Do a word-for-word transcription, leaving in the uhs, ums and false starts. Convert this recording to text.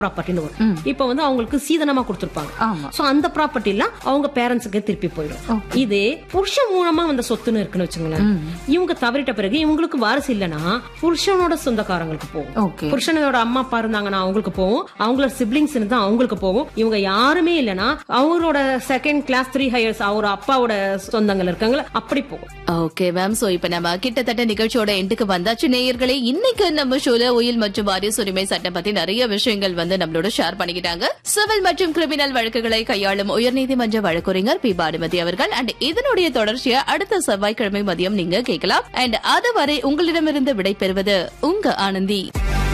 ப்ராப்பர்ட்டின்னு வரும். இப்ப வந்து அவங்களுக்கு சீதனமா கொடுத்திருப்பாங்க. சோ அந்த ப்ராப்பர்ட்டி எல்லாம் அவங்க பேரண்ட்ஸுக்கு திருப்பி போயிடும். இதே புருஷன் மூலமா வந்த சொத்துன்னு இருக்குன்னு வச்சுங்களேன், இவங்க தவறிட்ட பிறகு இவங்களுக்கு வாரிசு இல்லைன்னா புருஷனோட சொந்தக்காரங்களுக்கு போகும். புருஷனோட அம்மா அப்பா இருந்தாங்கன்னா அவங்களுக்கு போகும், அவங்களோட சிப்ளிங்ஸ் இருந்தா அவங்களுக்கு போகும். இவங்க யாருமே இல்லைன்னா அவங்களோட செகண்ட் கிளாஸ் த்ரீ ஹையர்ஸ் அவர் அப்பாவோட சொந்தங்கள் இருக்காங்களா அப்படி போகும். Okay ma'am. சோ இப்ப நம்ம கிட்டத்தட்ட நிகழ்ச்சியோட எண்டுக்கு வந்தாச்சு. நேயர்களே, இன்னைக்கு நம்ம ஷோல உயில் மற்றும் வாரிசு உரிமை சட்டம் பத்தி நிறைய விஷயங்கள் வந்து நம்மளோட ஷேர் பண்ணிக்கிட்டாங்க. சிவில் மற்றும் கிரிமினல் வழக்குகளை கையாளும் உயர்நீதிமன்ற வழக்கறிஞர் பி பானுமதி அவர்கள். அண்ட் இதனுடைய தொடர்ச்சியை அடுத்த செவ்வாய்க்கிழமை மதியம் நீங்க கேட்கலாம். அண்ட் அதுவரை உங்களிடமிருந்து விடை பெறுவது உங்க ஆனந்தி.